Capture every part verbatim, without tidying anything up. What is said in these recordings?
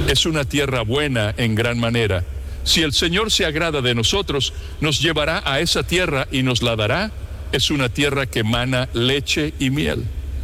Es una tierra buena en gran manera. Si el Señor se agrada de nosotros, nos llevará a esa tierra y nos la dará. Es una tierra que emana leche y miel.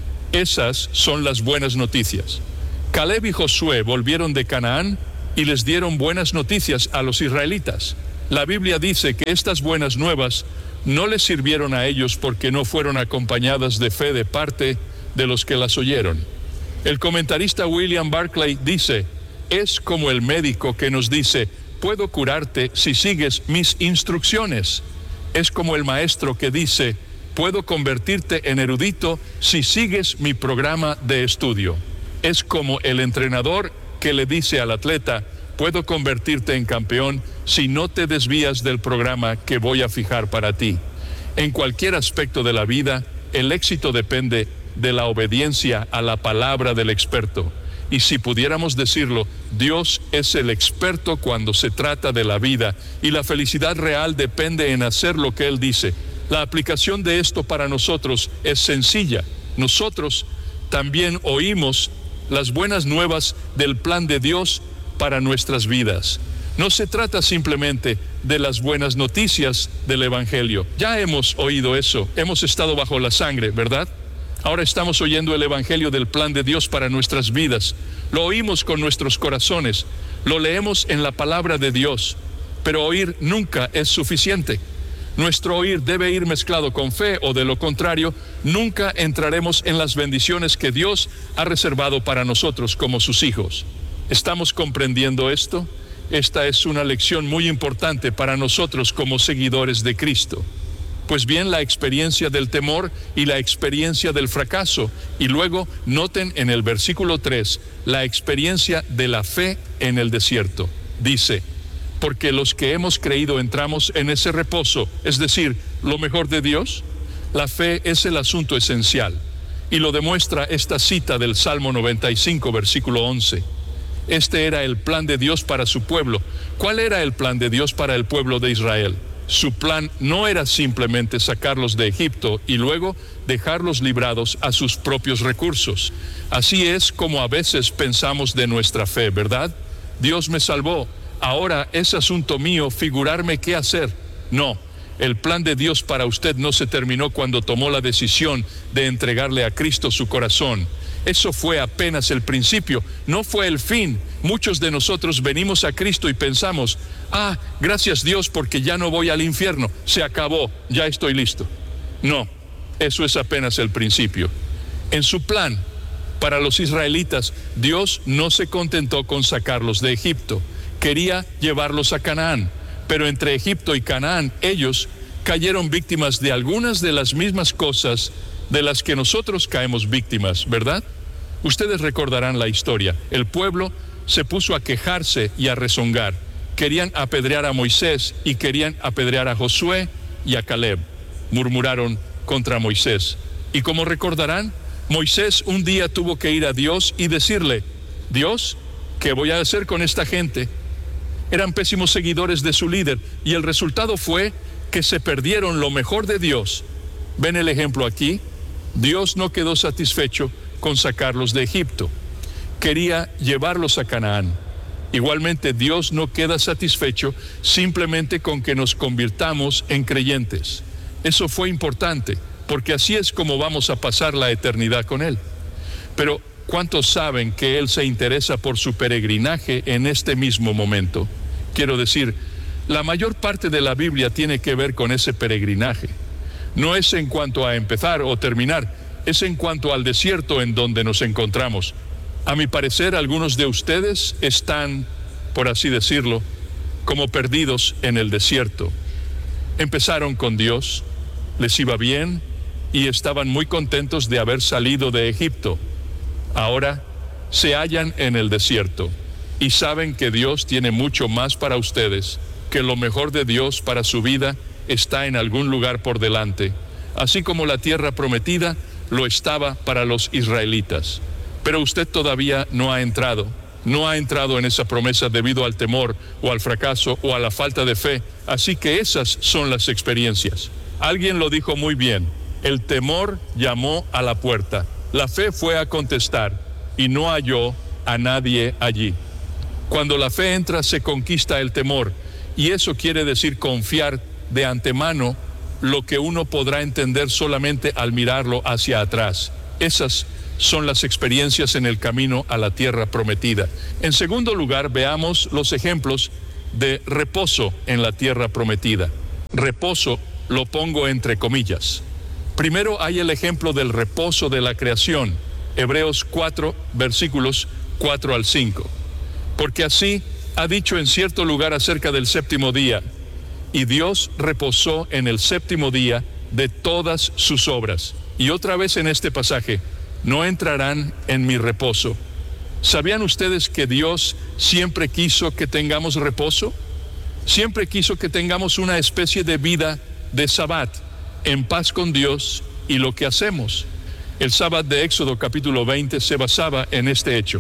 Esas son las buenas noticias. Caleb y Josué volvieron de Canaán y les dieron buenas noticias a los israelitas. La Biblia dice que estas buenas nuevas no les sirvieron a ellos porque no fueron acompañadas de fe de parte de los que las oyeron. El comentarista William Barclay dice: es como el médico que nos dice: puedo curarte si sigues mis instrucciones. Es como el maestro que dice: puedo convertirte en erudito si sigues mi programa de estudio. Es como el entrenador que le dice al atleta: puedo convertirte en campeón si no te desvías del programa que voy a fijar para ti. En cualquier aspecto de la vida, el éxito depende de la obediencia a la palabra del experto. Y si pudiéramos decirlo, Dios es el experto cuando se trata de la vida, y la felicidad real depende en hacer lo que Él dice. La aplicación de esto para nosotros es sencilla. Nosotros también oímos las buenas nuevas del plan de Dios para nuestras vidas. No se trata simplemente de las buenas noticias del Evangelio. Ya hemos oído eso, hemos estado bajo la sangre, ¿verdad? Ahora estamos oyendo el Evangelio del plan de Dios para nuestras vidas. Lo oímos con nuestros corazones, lo leemos en la palabra de Dios, pero oír nunca es suficiente. Nuestro oír debe ir mezclado con fe, o de lo contrario, nunca entraremos en las bendiciones que Dios ha reservado para nosotros como sus hijos. ¿Estamos comprendiendo esto? Esta es una lección muy importante para nosotros como seguidores de Cristo. Pues bien, la experiencia del temor y la experiencia del fracaso, y luego noten en el versículo tres, la experiencia de la fe en el desierto. Dice: porque los que hemos creído entramos en ese reposo, es decir, lo mejor de Dios. La fe es el asunto esencial, y lo demuestra esta cita del Salmo noventa y cinco, versículo once. Este era el plan de Dios para su pueblo. ¿Cuál era el plan de Dios para el pueblo de Israel? Su plan no era simplemente sacarlos de Egipto y luego dejarlos librados a sus propios recursos. Así es como a veces pensamos de nuestra fe, ¿verdad? Dios me salvó, ahora es asunto mío figurarme qué hacer. No, el plan de Dios para usted no se terminó cuando tomó la decisión de entregarle a Cristo su corazón. Eso fue apenas el principio, no fue el fin. Muchos de nosotros venimos a Cristo y pensamos: ah, gracias Dios porque ya no voy al infierno, se acabó, ya estoy listo. No, eso es apenas el principio. En su plan para los israelitas, Dios no se contentó con sacarlos de Egipto, quería llevarlos a Canaán, pero entre Egipto y Canaán ellos cayeron víctimas de algunas de las mismas cosas de las que nosotros caemos víctimas, ¿verdad? Ustedes recordarán la historia. El pueblo se puso a quejarse y a rezongar. Querían apedrear a Moisés y querían apedrear a Josué y a Caleb. Murmuraron contra Moisés. Y como recordarán, Moisés un día tuvo que ir a Dios y decirle: Dios, ¿qué voy a hacer con esta gente? Eran pésimos seguidores de su líder, y el resultado fue que se perdieron lo mejor de Dios. ¿Ven el ejemplo aquí? Dios no quedó satisfecho con sacarlos de Egipto. Quería llevarlos a Canaán. Igualmente, Dios no queda satisfecho simplemente con que nos convirtamos en creyentes. Eso fue importante, porque así es como vamos a pasar la eternidad con Él. Pero, ¿cuántos saben que Él se interesa por su peregrinaje en este mismo momento? Quiero decir, la mayor parte de la Biblia tiene que ver con ese peregrinaje. No es en cuanto a empezar o terminar, es en cuanto al desierto en donde nos encontramos. A mi parecer, algunos de ustedes están, por así decirlo, como perdidos en el desierto. Empezaron con Dios, les iba bien y estaban muy contentos de haber salido de Egipto. Ahora se hallan en el desierto y saben que Dios tiene mucho más para ustedes, que lo mejor de Dios para su vida está en algún lugar por delante, así como la tierra prometida lo estaba para los israelitas. Pero usted todavía no ha entrado, no ha entrado en esa promesa debido al temor o al fracaso o a la falta de fe, así que esas son las experiencias. Alguien lo dijo muy bien: el temor llamó a la puerta, la fe fue a contestar y no halló a nadie allí. Cuando la fe entra, se conquista el temor, y eso quiere decir confiar de antemano lo que uno podrá entender solamente al mirarlo hacia atrás. Esas son las experiencias en el camino a la tierra prometida. En segundo lugar, veamos los ejemplos de reposo en la tierra prometida. Reposo lo pongo entre comillas. Primero hay el ejemplo del reposo de la creación, Hebreos cuatro, versículos cuatro al cinco. Porque así ha dicho en cierto lugar acerca del séptimo día, y Dios reposó en el séptimo día de todas sus obras. Y otra vez en este pasaje, no entrarán en mi reposo. ¿Sabían ustedes que Dios siempre quiso que tengamos reposo? Siempre quiso que tengamos una especie de vida de Sabbat, en paz con Dios y lo que hacemos. El Sabbat de Éxodo capítulo veinte se basaba en este hecho.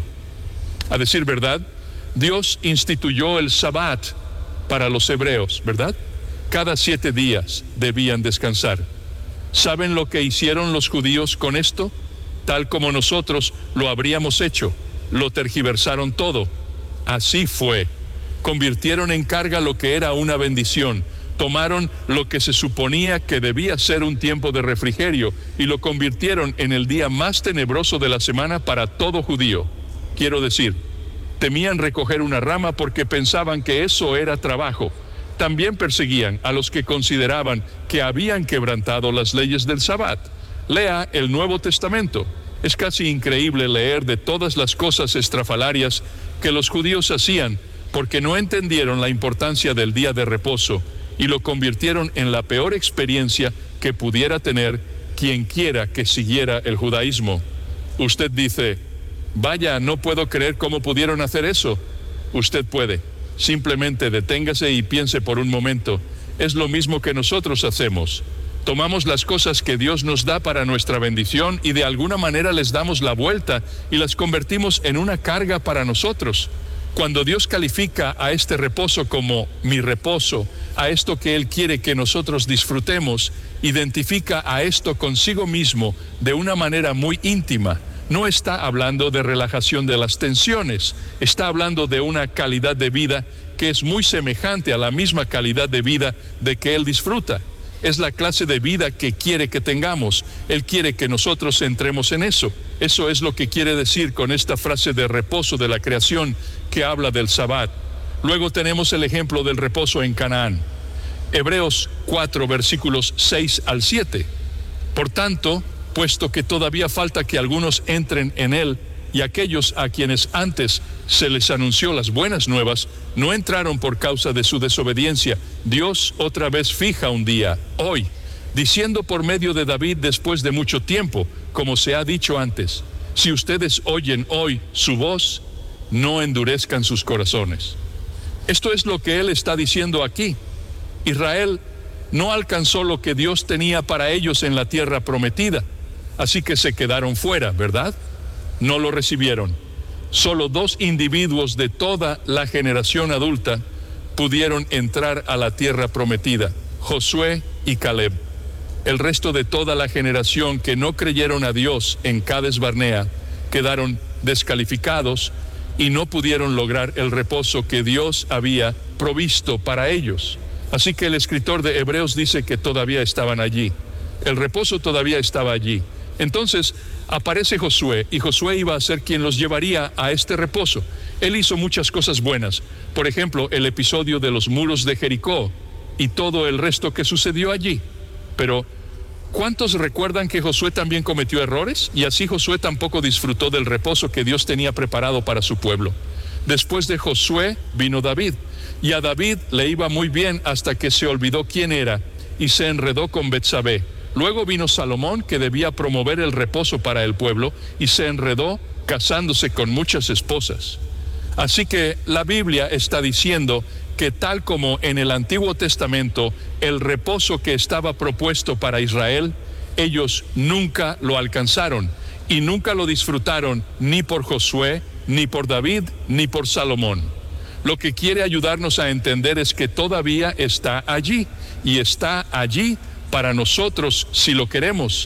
A decir verdad, Dios instituyó el Sabbat para los hebreos, ¿verdad? Cada siete días debían descansar. ¿Saben lo que hicieron los judíos con esto? Tal como nosotros lo habríamos hecho, lo tergiversaron todo. Así fue. Convirtieron en carga lo que era una bendición. Tomaron lo que se suponía que debía ser un tiempo de refrigerio y lo convirtieron en el día más tenebroso de la semana para todo judío. Quiero decir, temían recoger una rama porque pensaban que eso era trabajo. También perseguían a los que consideraban que habían quebrantado las leyes del Sabbat. Lea el Nuevo Testamento. Es casi increíble leer de todas las cosas estrafalarias que los judíos hacían porque no entendieron la importancia del día de reposo y lo convirtieron en la peor experiencia que pudiera tener quien quiera que siguiera el judaísmo. Usted dice, vaya, no puedo creer cómo pudieron hacer eso. Usted puede. Simplemente deténgase y piense por un momento. Es lo mismo que nosotros hacemos. Tomamos las cosas que Dios nos da para nuestra bendición y de alguna manera les damos la vuelta y las convertimos en una carga para nosotros. Cuando Dios califica a este reposo como mi reposo, a esto que Él quiere que nosotros disfrutemos, identifica a esto consigo mismo de una manera muy íntima. No está hablando de relajación de las tensiones, está hablando de una calidad de vida que es muy semejante a la misma calidad de vida de que Él disfruta. Es la clase de vida que quiere que tengamos. Él quiere que nosotros entremos en eso. Eso es lo que quiere decir con esta frase de reposo de la creación que habla del Sabbat. Luego tenemos el ejemplo del reposo en Canaán. Hebreos cuatro, versículos seis al siete. Por tanto, puesto que todavía falta que algunos entren en él, y aquellos a quienes antes se les anunció las buenas nuevas, no entraron por causa de su desobediencia, Dios otra vez fija un día, hoy, diciendo por medio de David después de mucho tiempo, como se ha dicho antes, si ustedes oyen hoy su voz, no endurezcan sus corazones. Esto es lo que él está diciendo aquí. Israel no alcanzó lo que Dios tenía para ellos en la tierra prometida, así que se quedaron fuera, ¿verdad? No lo recibieron. Solo dos individuos de toda la generación adulta pudieron entrar a la tierra prometida, Josué y Caleb. El resto de toda la generación que no creyeron a Dios en Cades Barnea quedaron descalificados y no pudieron lograr el reposo que Dios había provisto para ellos. Así que el escritor de Hebreos dice que todavía estaban allí. El reposo todavía estaba allí. Entonces aparece Josué y Josué iba a ser quien los llevaría a este reposo. Él hizo muchas cosas buenas. Por ejemplo, el episodio de los muros de Jericó y todo el resto que sucedió allí. Pero ¿cuántos recuerdan que Josué también cometió errores? Y así Josué tampoco disfrutó del reposo que Dios tenía preparado para su pueblo. Después de Josué vino David, y a David le iba muy bien hasta que se olvidó quién era y se enredó con Betsabé. Luego vino Salomón, que debía promover el reposo para el pueblo, y se enredó casándose con muchas esposas. Así que la Biblia está diciendo que tal como en el Antiguo Testamento el reposo que estaba propuesto para Israel, ellos nunca lo alcanzaron y nunca lo disfrutaron ni por Josué, ni por David, ni por Salomón. Lo que quiere ayudarnos a entender es que todavía está allí y está allí para nosotros si lo queremos.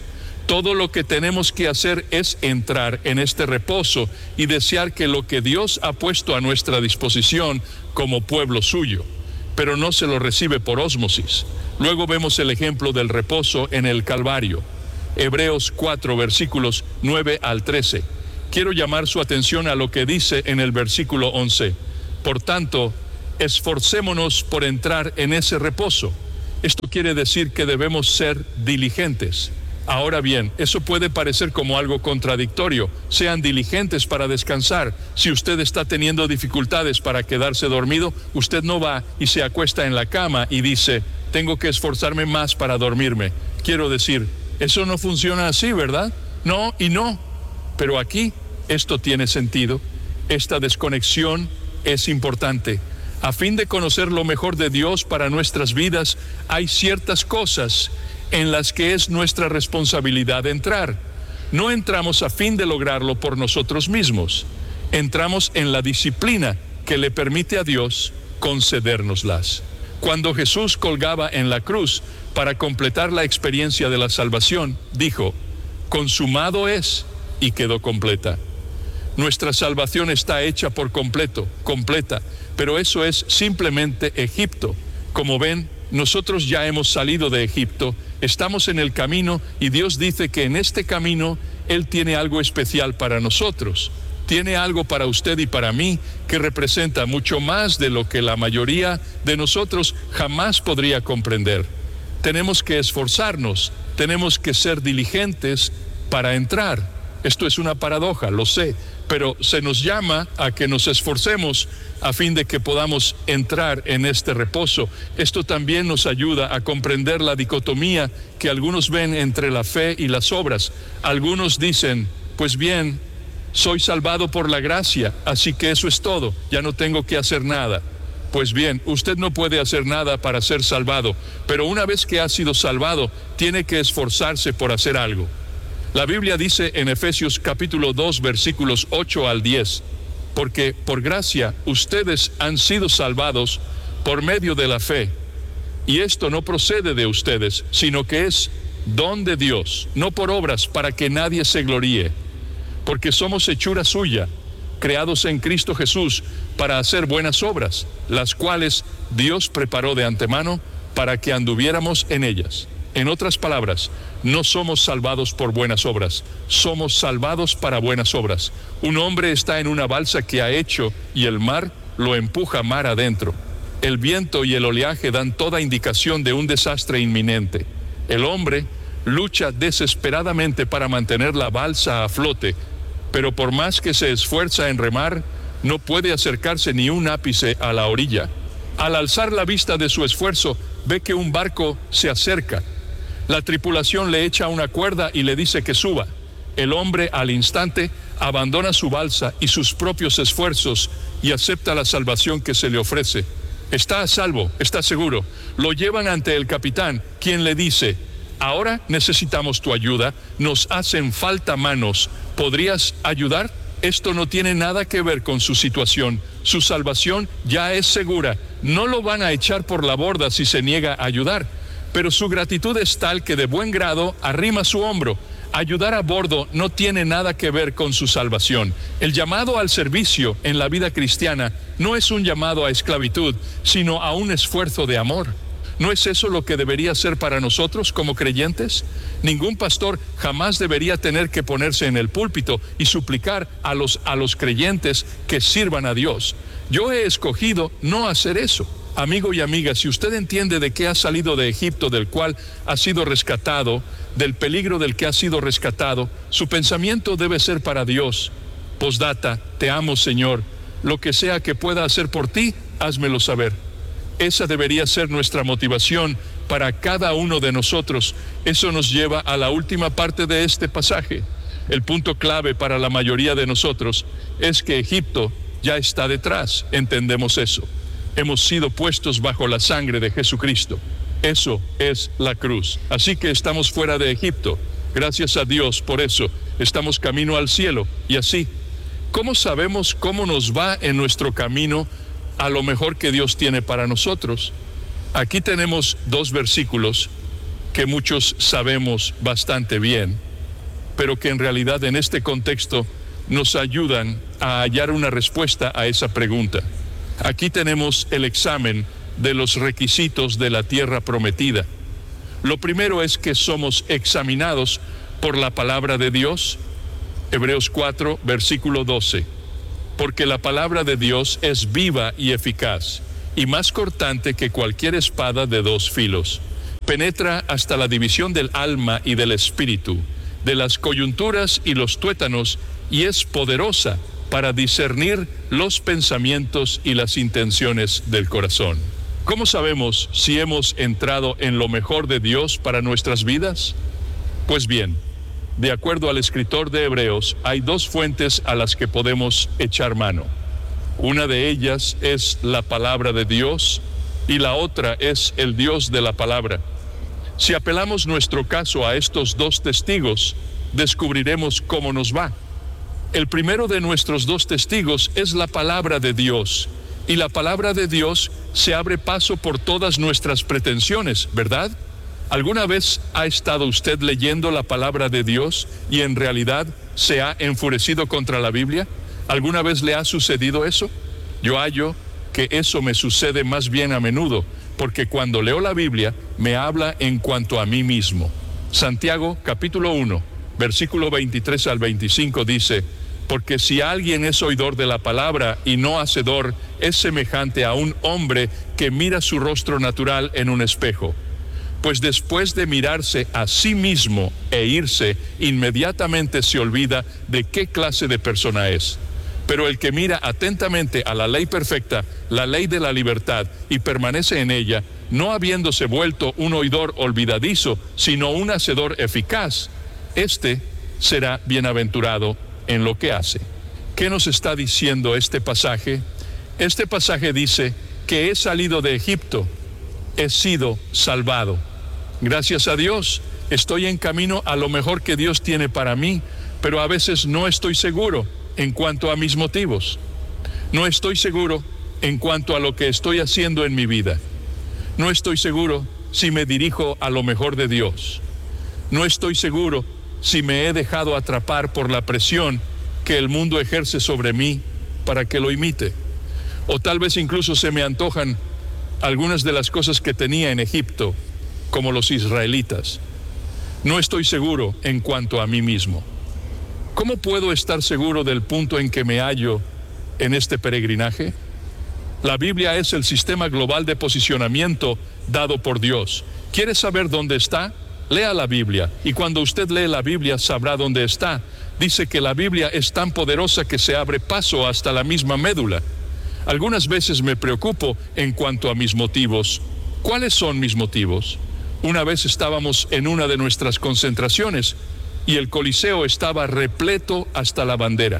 Todo lo que tenemos que hacer es entrar en este reposo y desear que lo que Dios ha puesto a nuestra disposición como pueblo suyo, pero no se lo recibe por ósmosis. Luego vemos el ejemplo del reposo en el Calvario. Hebreos cuatro, versículos nueve al trece. Quiero llamar su atención a lo que dice en el versículo once. Por tanto, esforcémonos por entrar en ese reposo. Esto quiere decir que debemos ser diligentes. Ahora bien, eso puede parecer como algo contradictorio. Sean diligentes para descansar. Si usted está teniendo dificultades para quedarse dormido, usted no va y se acuesta en la cama y dice, tengo que esforzarme más para dormirme. Quiero decir, eso no funciona así, ¿verdad? No y no. Pero aquí esto tiene sentido. Esta desconexión es importante. A fin de conocer lo mejor de Dios para nuestras vidas, hay ciertas cosas en las que es nuestra responsabilidad entrar. No entramos a fin de lograrlo por nosotros mismos. Entramos en la disciplina que le permite a Dios concedérnoslas. Cuando Jesús colgaba en la cruz para completar la experiencia de la salvación, dijo, consumado es, y quedó completa. Nuestra salvación está hecha por completo, completa, pero eso es simplemente Egipto. Como ven, nosotros ya hemos salido de Egipto, estamos en el camino y Dios dice que en este camino Él tiene algo especial para nosotros. Tiene algo para usted y para mí que representa mucho más de lo que la mayoría de nosotros jamás podría comprender. Tenemos que esforzarnos, tenemos que ser diligentes para entrar. Esto es una paradoja, lo sé, pero se nos llama a que nos esforcemos a fin de que podamos entrar en este reposo. Esto también nos ayuda a comprender la dicotomía que algunos ven entre la fe y las obras. Algunos dicen, pues bien, soy salvado por la gracia, así que eso es todo, ya no tengo que hacer nada. Pues bien, usted no puede hacer nada para ser salvado, pero una vez que ha sido salvado, tiene que esforzarse por hacer algo. La Biblia dice en Efesios capítulo dos, versículos ocho al diez, porque por gracia ustedes han sido salvados por medio de la fe, y esto no procede de ustedes, sino que es don de Dios, no por obras para que nadie se gloríe, porque somos hechura suya, creados en Cristo Jesús para hacer buenas obras, las cuales Dios preparó de antemano para que anduviéramos en ellas. En otras palabras, no somos salvados por buenas obras, somos salvados para buenas obras. Un hombre está en una balsa que ha hecho y el mar lo empuja mar adentro. El viento y el oleaje dan toda indicación de un desastre inminente. El hombre lucha desesperadamente para mantener la balsa a flote, pero por más que se esfuerza en remar, no puede acercarse ni un ápice a la orilla. Al alzar la vista de su esfuerzo, ve que un barco se acerca. La tripulación le echa una cuerda y le dice que suba. El hombre al instante abandona su balsa y sus propios esfuerzos y acepta la salvación que se le ofrece. Está a salvo, está seguro. Lo llevan ante el capitán, quien le dice, ahora necesitamos tu ayuda, nos hacen falta manos, ¿podrías ayudar? Esto no tiene nada que ver con su situación. Su salvación ya es segura. No lo van a echar por la borda si se niega a ayudar. Pero su gratitud es tal que de buen grado arrima su hombro. Ayudar a bordo no tiene nada que ver con su salvación. El llamado al servicio en la vida cristiana no es un llamado a esclavitud, sino a un esfuerzo de amor. ¿No es eso lo que debería ser para nosotros como creyentes? Ningún pastor jamás debería tener que ponerse en el púlpito y suplicar a los, a los creyentes que sirvan a Dios. Yo he escogido no hacer eso. Amigo y amiga, si usted entiende de qué ha salido de Egipto, del cual ha sido rescatado, del peligro del que ha sido rescatado, su pensamiento debe ser para Dios. Postdata, te amo, Señor. Lo que sea que pueda hacer por ti, házmelo saber. Esa debería ser nuestra motivación para cada uno de nosotros. Eso nos lleva a la última parte de este pasaje. El punto clave para la mayoría de nosotros es que Egipto ya está detrás. Entendemos eso. Hemos sido puestos bajo la sangre de Jesucristo. Eso es la cruz. Así que estamos fuera de Egipto. Gracias a Dios por eso. Estamos camino al cielo. Y así, ¿cómo sabemos cómo nos va en nuestro camino a lo mejor que Dios tiene para nosotros? Aquí tenemos dos versículos que muchos sabemos bastante bien. pero que en realidad en este contexto nos ayudan a hallar una respuesta a esa pregunta. Aquí tenemos el examen de los requisitos de la tierra prometida. Lo primero es que somos examinados por la palabra de Dios. Hebreos cuatro, versículo doce. Porque la palabra de Dios es viva y eficaz, y más cortante que cualquier espada de dos filos. Penetra hasta la división del alma y del espíritu, de las coyunturas y los tuétanos, y es poderosa para discernir los pensamientos y las intenciones del corazón. ¿Cómo sabemos si hemos entrado en lo mejor de Dios para nuestras vidas? Pues bien, de acuerdo al escritor de Hebreos, hay dos fuentes a las que podemos echar mano. Una de ellas es la palabra de Dios y la otra es el Dios de la palabra. Si apelamos nuestro caso a estos dos testigos, descubriremos cómo nos va. El primero de nuestros dos testigos es la palabra de Dios, y la palabra de Dios se abre paso por todas nuestras pretensiones, ¿verdad? ¿Alguna vez ha estado usted leyendo la palabra de Dios y en realidad se ha enfurecido contra la Biblia? ¿Alguna vez le ha sucedido eso? Yo hallo que eso me sucede más bien a menudo, porque cuando leo la Biblia me habla en cuanto a mí mismo. Santiago capítulo uno, versículo veintitrés al veinticinco dice: porque si alguien es oidor de la palabra y no hacedor, es semejante a un hombre que mira su rostro natural en un espejo. Pues después de mirarse a sí mismo e irse, inmediatamente se olvida de qué clase de persona es. Pero el que mira atentamente a la ley perfecta, la ley de la libertad, y permanece en ella, no habiéndose vuelto un oidor olvidadizo, sino un hacedor eficaz, este será bienaventurado en lo que hace. ¿Qué nos está diciendo este pasaje? Este pasaje dice que he salido de Egipto, he sido salvado. Gracias a Dios, estoy en camino a lo mejor que Dios tiene para mí, pero a veces no estoy seguro en cuanto a mis motivos. No estoy seguro en cuanto a lo que estoy haciendo en mi vida. No estoy seguro si me dirijo a lo mejor de Dios. No estoy seguro si me he dejado atrapar por la presión que el mundo ejerce sobre mí para que lo imite. O tal vez incluso se me antojan algunas de las cosas que tenía en Egipto, como los israelitas. No estoy seguro en cuanto a mí mismo. ¿Cómo puedo estar seguro del punto en que me hallo en este peregrinaje? La Biblia es el sistema global de posicionamiento dado por Dios. ¿Quiere saber dónde está? Lea la Biblia, y cuando usted lee la Biblia sabrá dónde está. Dice que la Biblia es tan poderosa que se abre paso hasta la misma médula. Algunas veces me preocupo en cuanto a mis motivos. ¿Cuáles son mis motivos? Una vez estábamos en una de nuestras concentraciones y el Coliseo estaba repleto hasta la bandera.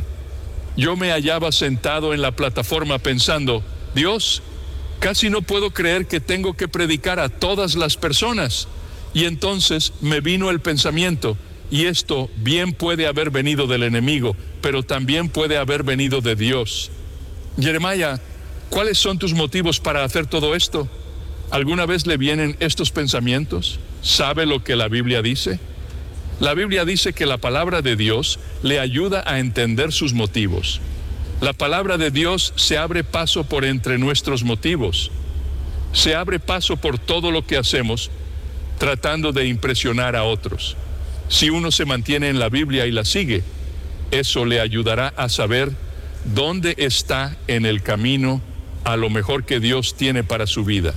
Yo me hallaba sentado en la plataforma pensando: Dios, casi no puedo creer que tengo que predicar a todas las personas. Y entonces me vino el pensamiento, y esto bien puede haber venido del enemigo, pero también puede haber venido de Dios. Jeremías, ¿cuáles son tus motivos para hacer todo esto? ¿Alguna vez le vienen estos pensamientos? ¿Sabe lo que la Biblia dice? La Biblia dice que la palabra de Dios le ayuda a entender sus motivos. La palabra de Dios se abre paso por entre nuestros motivos. Se abre paso por todo lo que hacemos, tratando de impresionar a otros. Si uno se mantiene en la Biblia y la sigue, eso le ayudará a saber dónde está en el camino a lo mejor que Dios tiene para su vida.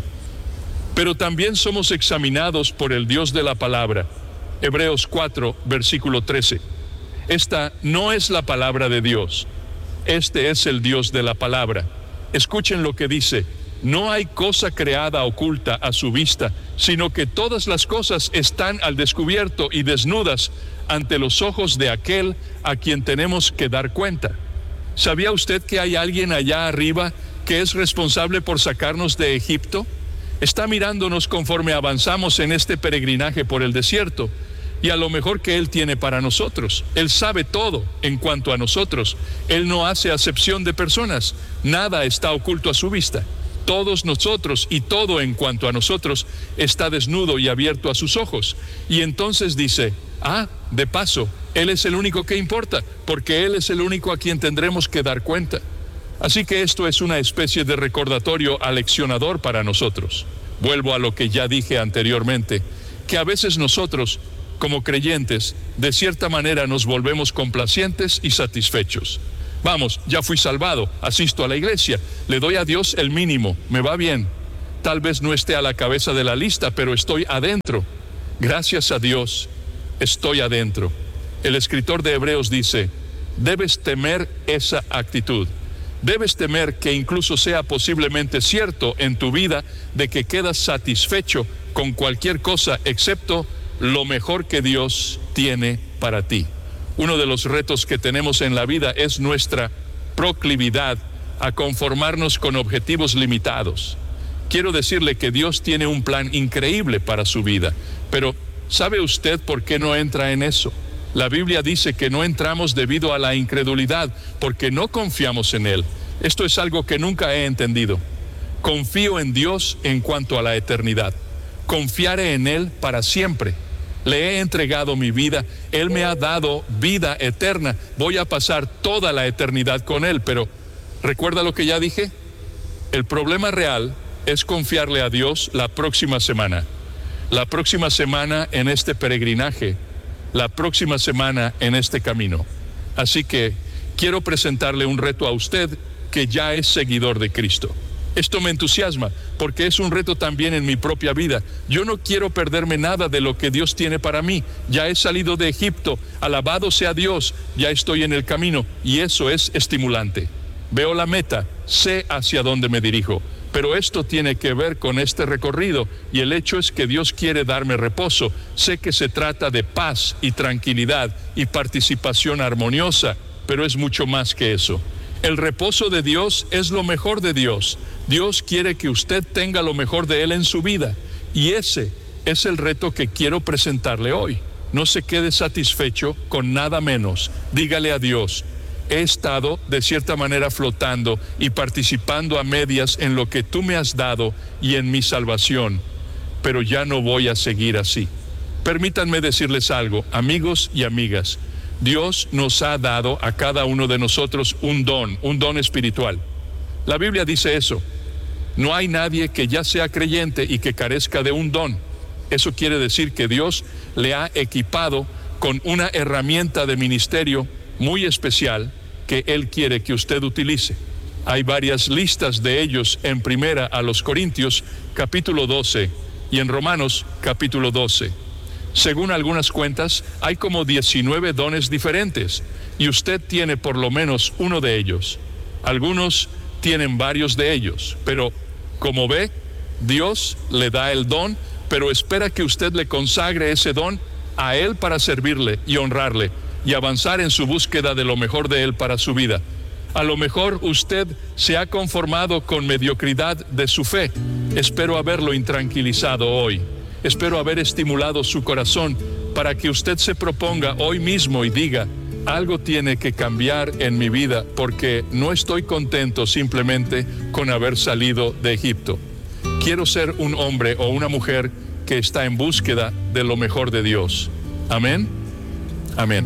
Pero también somos examinados por el Dios de la palabra. Hebreos cuatro, versículo trece. Esta no es la palabra de Dios. Este es el Dios de la palabra. Escuchen lo que dice: no hay cosa creada oculta a su vista, sino que todas las cosas están al descubierto y desnudas ante los ojos de aquel a quien tenemos que dar cuenta. ¿Sabía usted que hay alguien allá arriba que es responsable por sacarnos de Egipto? Está mirándonos conforme avanzamos en este peregrinaje por el desierto, y a lo mejor que Él tiene para nosotros. Él sabe todo en cuanto a nosotros. Él no hace acepción de personas. Nada está oculto a su vista. Todos nosotros y todo en cuanto a nosotros está desnudo y abierto a sus ojos. Y entonces dice, ah, de paso, Él es el único que importa, porque Él es el único a quien tendremos que dar cuenta. Así que esto es una especie de recordatorio aleccionador para nosotros. Vuelvo a lo que ya dije anteriormente, que a veces nosotros, como creyentes, de cierta manera nos volvemos complacientes y satisfechos. Vamos, ya fui salvado, asisto a la iglesia, le doy a Dios el mínimo, me va bien. Tal vez no esté a la cabeza de la lista, pero estoy adentro. Gracias a Dios, estoy adentro. El escritor de Hebreos dice, debes temer esa actitud. Debes temer que incluso sea posiblemente cierto en tu vida de que quedas satisfecho con cualquier cosa excepto lo mejor que Dios tiene para ti. Uno de los retos que tenemos en la vida es nuestra proclividad a conformarnos con objetivos limitados. Quiero decirle que Dios tiene un plan increíble para su vida, pero ¿sabe usted por qué no entra en eso? La Biblia dice que no entramos debido a la incredulidad, porque no confiamos en Él. Esto es algo que nunca he entendido. Confío en Dios en cuanto a la eternidad. Confiaré en Él para siempre. Le he entregado mi vida, Él me ha dado vida eterna, voy a pasar toda la eternidad con Él, pero ¿recuerda lo que ya dije? El problema real es confiarle a Dios la próxima semana, la próxima semana en este peregrinaje, la próxima semana en este camino. Así que quiero presentarle un reto a usted que ya es seguidor de Cristo. Esto me entusiasma porque es un reto también en mi propia vida. Yo no quiero perderme nada de lo que Dios tiene para mí. Ya he salido de Egipto, alabado sea Dios, ya estoy en el camino y eso es estimulante. Veo la meta, sé hacia dónde me dirijo, pero esto tiene que ver con este recorrido y el hecho es que Dios quiere darme reposo. Sé que se trata de paz y tranquilidad y participación armoniosa, pero es mucho más que eso. El reposo de Dios es lo mejor de Dios. Dios quiere que usted tenga lo mejor de Él en su vida. Y ese es el reto que quiero presentarle hoy. No se quede satisfecho con nada menos. Dígale a Dios, he estado de cierta manera flotando y participando a medias en lo que tú me has dado y en mi salvación, pero ya no voy a seguir así. Permítanme decirles algo, amigos y amigas. Dios nos ha dado a cada uno de nosotros un don, un don espiritual. La Biblia dice eso. No hay nadie que ya sea creyente y que carezca de un don. Eso quiere decir que Dios le ha equipado con una herramienta de ministerio muy especial que Él quiere que usted utilice. Hay varias listas de ellos en Primera a los Corintios, capítulo doce, y en Romanos, capítulo doce. Según algunas cuentas, hay como diecinueve dones diferentes y usted tiene por lo menos uno de ellos. Algunos tienen varios de ellos, pero como ve, Dios le da el don, pero espera que usted le consagre ese don a Él para servirle y honrarle y avanzar en su búsqueda de lo mejor de Él para su vida. A lo mejor usted se ha conformado con mediocridad de su fe. Espero haberlo intranquilizado hoy. Espero haber estimulado su corazón para que usted se proponga hoy mismo y diga, algo tiene que cambiar en mi vida porque no estoy contento simplemente con haber salido de Egipto. Quiero ser un hombre o una mujer que está en búsqueda de lo mejor de Dios. Amén. Amén.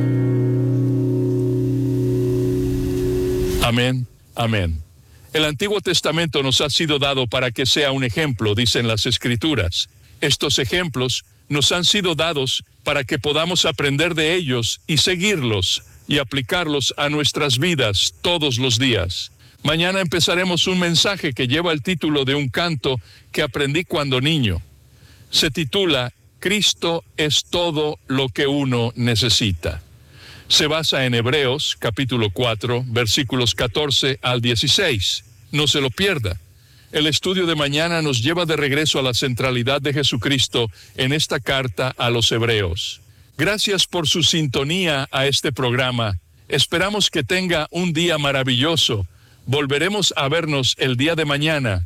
Amén. Amén. El Antiguo Testamento nos ha sido dado para que sea un ejemplo, dicen las Escrituras. Estos ejemplos nos han sido dados para que podamos aprender de ellos y seguirlos y aplicarlos a nuestras vidas todos los días. Mañana empezaremos un mensaje que lleva el título de un canto que aprendí cuando niño. Se titula Cristo es todo lo que uno necesita. Se basa en Hebreos capítulo cuatro, versículos catorce al dieciséis. No se lo pierda. El estudio de mañana nos lleva de regreso a la centralidad de Jesucristo en esta carta a los Hebreos. Gracias por su sintonía a este programa. Esperamos que tenga un día maravilloso. Volveremos a vernos el día de mañana.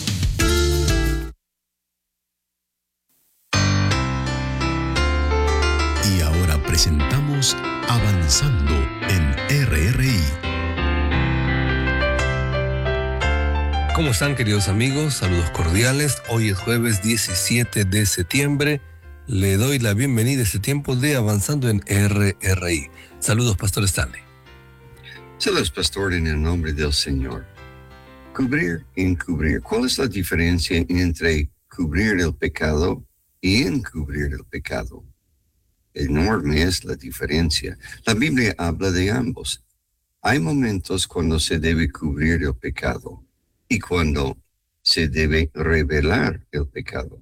Y ahora presentamos Avanzando en R R I. ¿Cómo están, queridos amigos? Saludos cordiales. Hoy es jueves diecisiete de septiembre. Le doy la bienvenida a este tiempo de Avanzando en R R I. Saludos, Pastor Stanley. Saludos, Pastor, en el nombre del Señor. Cubrir y encubrir. ¿Cuál es la diferencia entre cubrir el pecado y encubrir el pecado? Enorme es la diferencia. La Biblia habla de ambos. Hay momentos cuando se debe cubrir el pecado y cuando se debe revelar el pecado.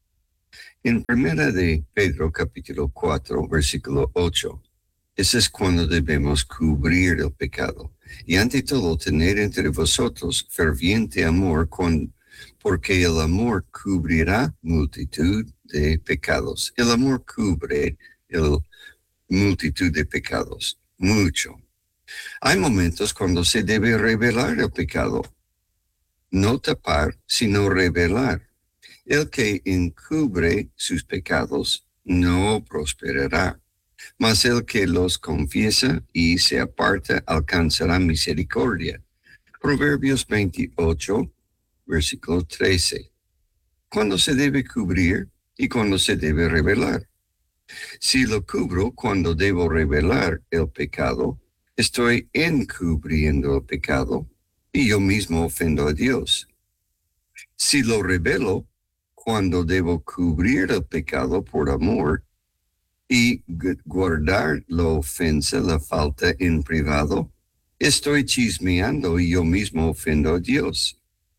En primera de Pedro, capítulo cuatro, versículo ocho, ese es cuando debemos cubrir el pecado. Y ante todo, tener entre vosotros ferviente amor, con, porque el amor cubrirá multitud de pecados. El amor cubre el multitud de pecados, mucho. Hay momentos cuando se debe revelar el pecado. No tapar, sino revelar. El que encubre sus pecados no prosperará, mas el que los confiesa y se aparta alcanzará misericordia. Proverbios veintiocho, versículo trece. ¿Cuándo se debe cubrir y cuándo se debe revelar? Si lo cubro cuando debo revelar el pecado, estoy encubriendo el pecado y yo mismo ofendo a Dios. Si lo revelo cuando debo cubrir el pecado por amor y guardar la ofensa, la falta en privado, estoy chismeando y yo mismo ofendo a Dios.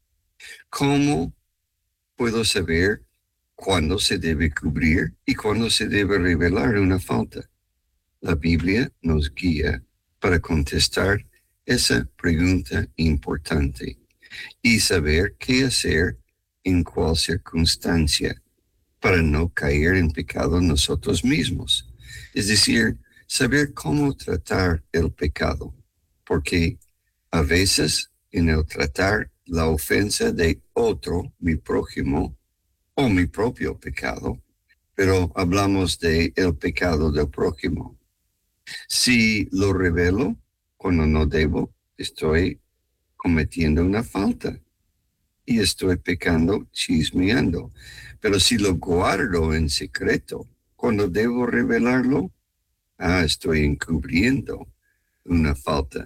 ¿Cómo puedo saber cuándo se debe cubrir y cuándo se debe revelar una falta? La Biblia nos guía para contestar esa pregunta importante y saber qué hacer en cuál circunstancia para no caer en pecado nosotros mismos. Es decir, saber cómo tratar el pecado, porque a veces en el tratar la ofensa de otro, mi prójimo, o mi propio pecado, pero hablamos de el pecado del prójimo. Si lo revelo cuando no debo, estoy cometiendo una falta y estoy pecando, chismeando. Pero si lo guardo en secreto, cuando debo revelarlo, ah, estoy encubriendo una falta.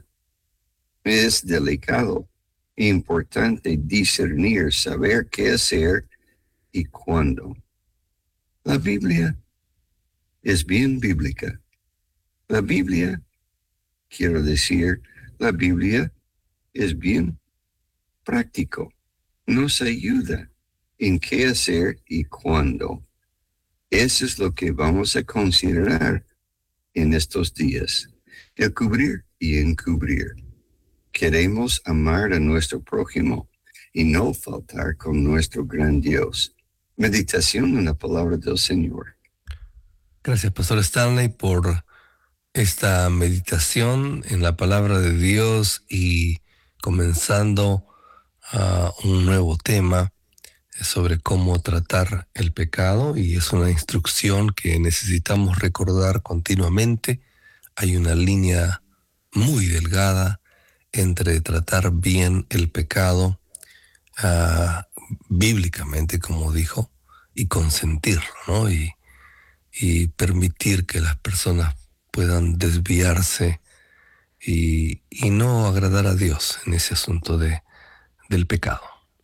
Es delicado e importante discernir, saber qué hacer y cuándo. La Biblia es bien bíblica. La Biblia, quiero decir, la Biblia es bien práctico. Nos ayuda en qué hacer y cuándo. Eso es lo que vamos a considerar en estos días. El cubrir y encubrir. Queremos amar a nuestro prójimo y no faltar con nuestro gran Dios. Meditación en la palabra del Señor. Gracias, Pastor Stanley, por esta meditación en la palabra de Dios y comenzando uh, un nuevo tema sobre cómo tratar el pecado, y es una instrucción que necesitamos recordar continuamente. Hay una línea muy delgada entre tratar bien el pecado uh, bíblicamente, como dijo, y consentirlo, ¿no? Y, y permitir que las personas puedan desviarse y, y no agradar a Dios en ese asunto de, del pecado.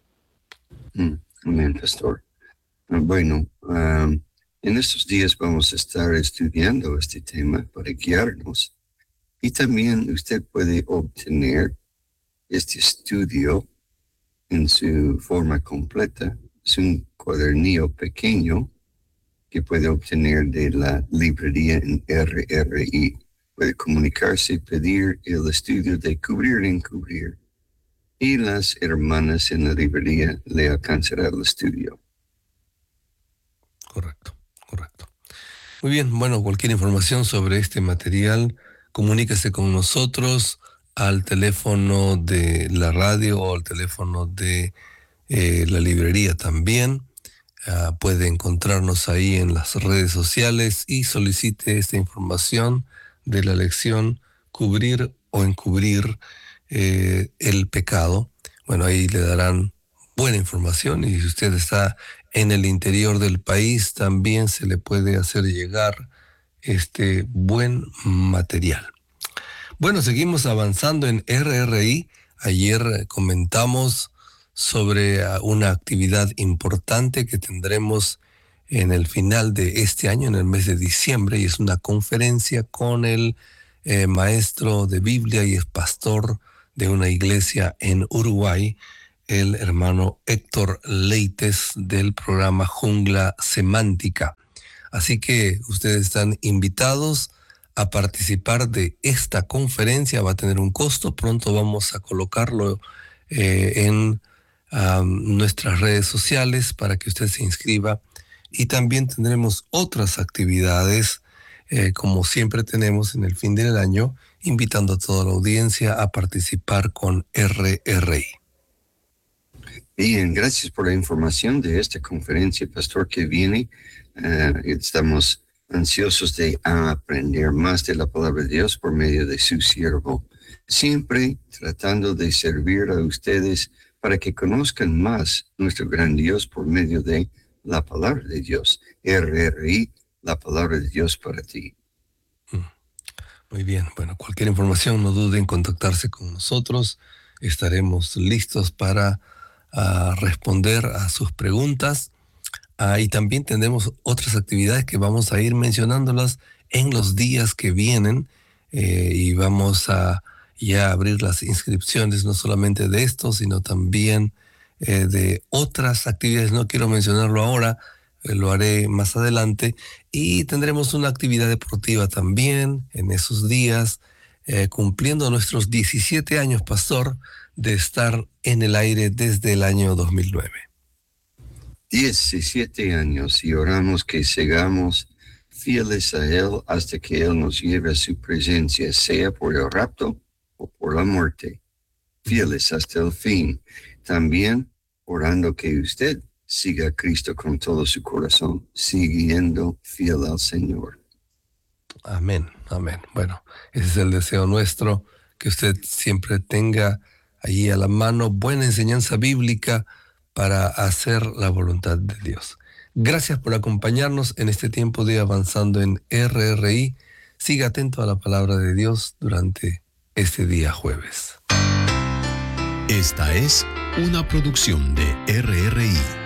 Mm, amén, Pastor. Bueno, um, en estos días vamos a estar estudiando este tema para guiarnos, y también usted puede obtener este estudio en su forma completa. Es un cuadernillo pequeño que puede obtener de la librería en R R I. Puede comunicarse y pedir el estudio de Cubrir y Encubrir, y las hermanas en la librería le alcanzará el estudio. Correcto, correcto. Muy bien, bueno, cualquier información sobre este material, comuníquese con nosotros al teléfono de la radio o al teléfono de eh, la librería también. Uh, puede encontrarnos ahí en las redes sociales y solicite esta información de la lección Cubrir o Encubrir eh, el pecado, Bueno, ahí le darán buena información, y si usted está en el interior del país, también se le puede hacer llegar este buen material. Bueno, seguimos avanzando en R R I. Ayer comentamos sobre una actividad importante que tendremos en el final de este año, en el mes de diciembre, y es una conferencia con el eh, maestro de Biblia y es pastor de una iglesia en Uruguay, el hermano Héctor Leites, del programa Jungla Semántica. Así que ustedes están invitados a participar de esta conferencia. Va a tener un costo, pronto vamos a colocarlo eh, en um, nuestras redes sociales para que usted se inscriba, y también tendremos otras actividades eh, como siempre tenemos en el fin del año, invitando a toda la audiencia a participar con R R I. Bien, gracias por la información de esta conferencia, pastor, que viene. Uh, estamos ansiosos de aprender más de la palabra de Dios por medio de su siervo, siempre tratando de servir a ustedes para que conozcan más nuestro gran Dios por medio de la palabra de Dios. R R I, la palabra de Dios para ti. Muy bien, bueno, cualquier información no duden en contactarse con nosotros. Estaremos listos para uh, responder a sus preguntas. Uh, y también tendremos otras actividades que vamos a ir mencionándolas en los días que vienen, eh, y vamos a ya abrir las inscripciones no solamente de esto, sino también eh, de otras actividades. No quiero mencionarlo ahora, eh, lo haré más adelante, y tendremos una actividad deportiva también en esos días, eh, cumpliendo nuestros diecisiete años, pastor, de estar en el aire desde el año dos mil nueve. diecisiete años, y oramos que sigamos fieles a Él hasta que Él nos lleve a su presencia, sea por el rapto o por la muerte. Fieles hasta el fin. También orando que usted siga a Cristo con todo su corazón, siguiendo fiel al Señor. Amén, amén. Bueno, ese es el deseo nuestro, que usted siempre tenga allí a la mano buena enseñanza bíblica para hacer la voluntad de Dios. Gracias por acompañarnos en este tiempo de Avanzando en R R I. Siga atento a la palabra de Dios durante este día jueves. Esta es una producción de R R I.